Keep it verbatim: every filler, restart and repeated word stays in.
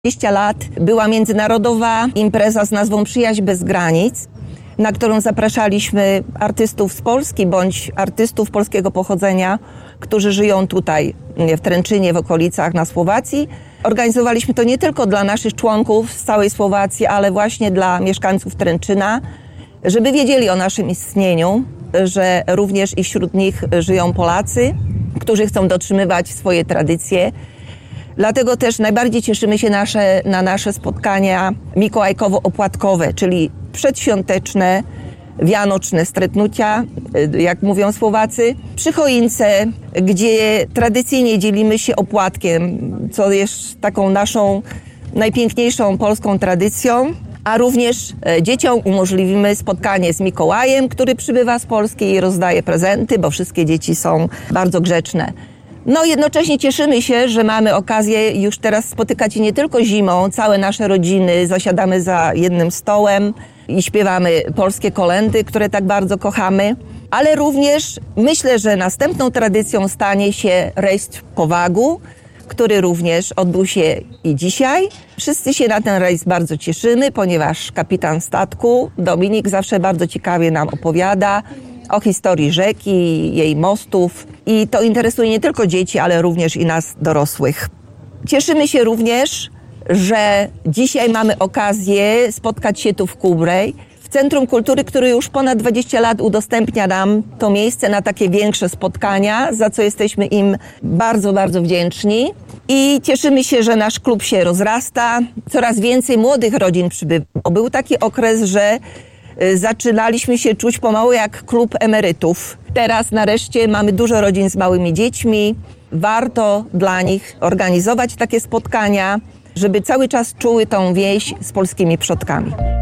dwadzieścia lat była międzynarodowa impreza z nazwą Przyjaźń bez granic, na którą zapraszaliśmy artystów z Polski bądź artystów polskiego pochodzenia, którzy żyją tutaj w Tręczynie, w okolicach na Słowacji. Organizowaliśmy to nie tylko dla naszych członków z całej Słowacji, ale właśnie dla mieszkańców Tręczyna, żeby wiedzieli o naszym istnieniu, że również i wśród nich żyją Polacy, którzy chcą dotrzymywać swoje tradycje. Dlatego też najbardziej cieszymy się nasze, na nasze spotkania mikołajkowo-opłatkowe, czyli przedświąteczne, wianoczne stretnucia, jak mówią Słowacy, przy choince, gdzie tradycyjnie dzielimy się opłatkiem, co jest taką naszą najpiękniejszą polską tradycją, a również dzieciom umożliwimy spotkanie z Mikołajem, który przybywa z Polski i rozdaje prezenty, bo wszystkie dzieci są bardzo grzeczne. No jednocześnie cieszymy się, że mamy okazję już teraz spotykać się nie tylko zimą, całe nasze rodziny zasiadamy za jednym stołem i śpiewamy polskie kolędy, które tak bardzo kochamy, ale również myślę, że następną tradycją stanie się rejs po Wagu, który również odbył się i dzisiaj. Wszyscy się na ten rejs bardzo cieszymy, ponieważ kapitan statku Dominik zawsze bardzo ciekawie nam opowiada o historii rzeki, jej mostów i to interesuje nie tylko dzieci, ale również i nas dorosłych. Cieszymy się również, że dzisiaj mamy okazję spotkać się tu w Kubrej, w Centrum Kultury, które już ponad dwadzieścia lat udostępnia nam to miejsce na takie większe spotkania, za co jesteśmy im bardzo, bardzo wdzięczni. I cieszymy się, że nasz klub się rozrasta, coraz więcej młodych rodzin przybywa. Był taki okres, że zaczynaliśmy się czuć pomału jak klub emerytów. Teraz nareszcie mamy dużo rodzin z małymi dziećmi. Warto dla nich organizować takie spotkania, żeby cały czas czuły tą więź z polskimi przodkami.